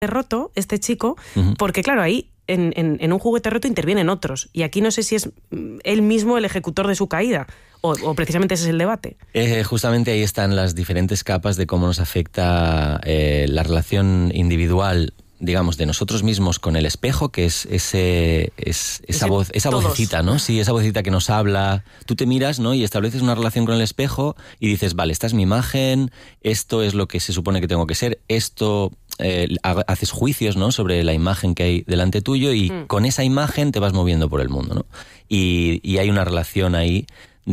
roto, este chico, porque claro, ahí en un juguete roto intervienen otros, y aquí no sé si es él mismo el ejecutor de su caída, o precisamente ese es el debate. Justamente ahí están las diferentes capas de cómo nos afecta la relación individual, digamos, de nosotros mismos con el espejo, que es esa vocecita, ¿no? Sí, esa vocecita que nos habla. Tú te miras, ¿no? Y estableces una relación con el espejo y dices, vale, esta es mi imagen, esto es lo que se supone que tengo que ser, esto... haces juicios, ¿no?, sobre la imagen que hay delante tuyo, y con esa imagen te vas moviendo por el mundo, ¿no? Y hay una relación ahí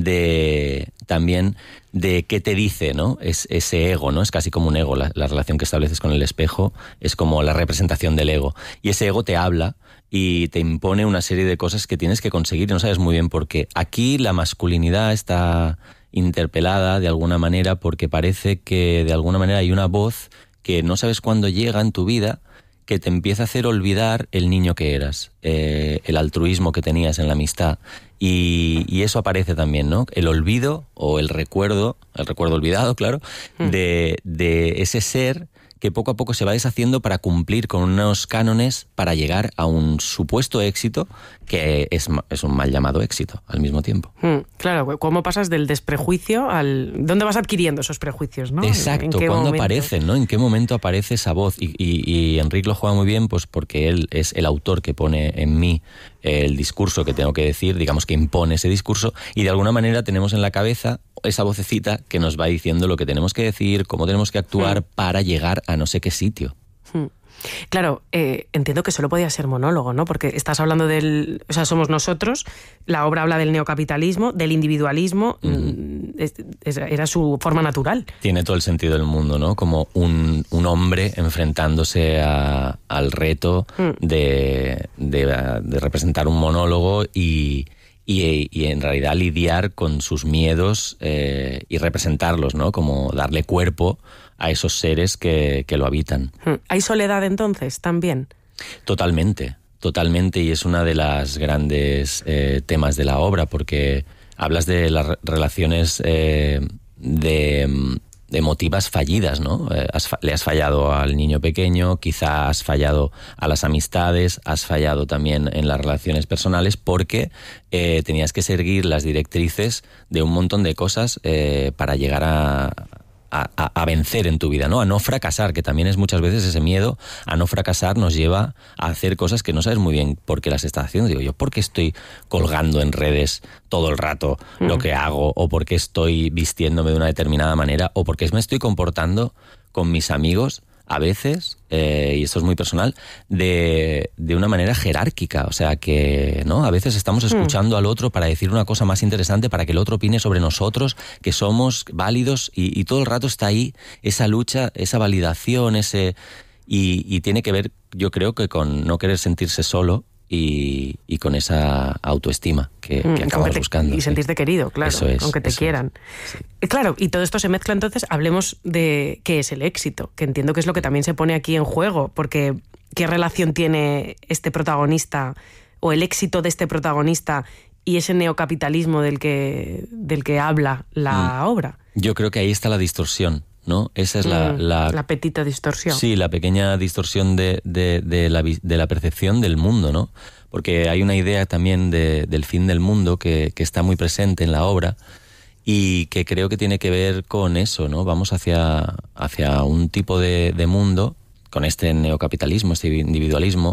también de qué te dice, ¿no? Ese ego, ¿no? Es casi como un ego, la relación que estableces con el espejo es como la representación del ego. Y ese ego te habla y te impone una serie de cosas que tienes que conseguir y no sabes muy bien por qué. Aquí la masculinidad está interpelada de alguna manera porque parece que de alguna manera hay una voz que no sabes cuándo llega en tu vida, que te empieza a hacer olvidar el niño que eras, el altruismo que tenías en la amistad. Y eso aparece también, ¿no? El olvido o el recuerdo olvidado, claro, de ese ser que poco a poco se va deshaciendo para cumplir con unos cánones para llegar a un supuesto éxito que es un mal llamado éxito al mismo tiempo. Claro, ¿cómo pasas del desprejuicio al... ¿Dónde vas adquiriendo esos prejuicios, no? Exacto, ¿cuándo aparecen, no? ¿En qué momento aparece esa voz? Y Enric lo juega muy bien, pues porque él es el autor que pone en mí el discurso que tengo que decir, digamos que impone ese discurso, y de alguna manera tenemos en la cabeza esa vocecita que nos va diciendo lo que tenemos que decir, cómo tenemos que actuar para llegar a no sé qué sitio. Claro, entiendo que solo podía ser monólogo, ¿no? Porque estás hablando o sea, somos nosotros, la obra habla del neocapitalismo, del individualismo, era su forma natural. Tiene todo el sentido del mundo, ¿no? Como un hombre enfrentándose al reto de representar un monólogo y en realidad lidiar con sus miedos y representarlos, ¿no? Como darle cuerpo a esos seres que lo habitan. ¿Hay soledad entonces también? Totalmente, y es una de las grandes temas de la obra, porque hablas de las relaciones de emotivas fallidas, ¿no? Le has fallado al niño pequeño, quizá has fallado a las amistades, has fallado también en las relaciones personales porque tenías que seguir las directrices de un montón de cosas para llegar a vencer en tu vida, ¿no? A no fracasar, que también es muchas veces ese miedo a no fracasar nos lleva a hacer cosas que no sabes muy bien por qué las estás haciendo. Digo yo, ¿por qué estoy colgando en redes todo el rato lo que hago? ¿O por qué estoy vistiéndome de una determinada manera? ¿O por qué me estoy comportando con mis amigos a veces, y esto es muy personal, de una manera jerárquica? O sea que, ¿no? A veces estamos escuchando al otro para decir una cosa más interesante, para que el otro opine sobre nosotros, que somos válidos, y todo el rato está ahí esa lucha, esa validación, y tiene que ver, yo creo, que con no querer sentirse solo y con esa autoestima que acabas buscando. Y sentirte querido, claro, aunque te quieran. Sí. Claro, y todo esto se mezcla, entonces hablemos de qué es el éxito, que entiendo que es lo que también se pone aquí en juego, porque ¿qué relación tiene este protagonista o el éxito de este protagonista y ese neocapitalismo del que habla la obra? Yo creo que ahí está la distorsión, ¿no? Esa es la petita distorsión. Sí, la pequeña distorsión de la percepción del mundo, ¿no? Porque hay una idea también del fin del mundo que está muy presente en la obra y que creo que tiene que ver con eso, ¿no? Vamos hacia un tipo de mundo con este neocapitalismo, este individualismo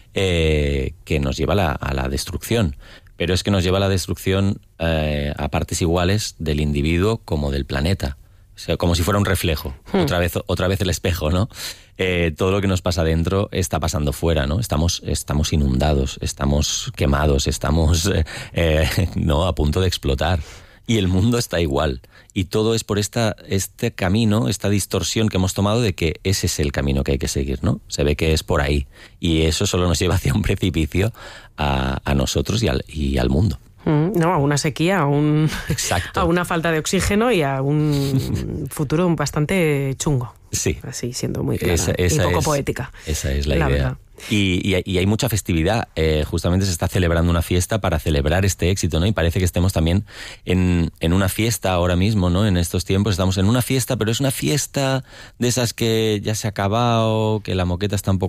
que nos lleva a la destrucción. Pero es que nos lleva a la destrucción a partes iguales del individuo como del planeta. O sea, como si fuera un reflejo, otra vez el espejo, ¿no? Todo lo que nos pasa dentro está pasando fuera, ¿no? Estamos inundados, estamos quemados, estamos no, a punto de explotar. Y el mundo está igual. Y todo es por este camino, esta distorsión que hemos tomado de que ese es el camino que hay que seguir, ¿no? Se ve que es por ahí. Y eso solo nos lleva hacia un precipicio a nosotros y al mundo. No, a una sequía, a Exacto. a una falta de oxígeno y a un futuro bastante chungo. Sí. Así, siendo muy clara y poco poética. Esa es la idea. Verdad. Y hay mucha festividad. Justamente se está celebrando una fiesta para celebrar este éxito, ¿no? Y parece que estemos también en una fiesta ahora mismo, ¿no? En estos tiempos estamos en una fiesta, pero es una fiesta de esas que ya se ha acabado, que la moqueta está un poco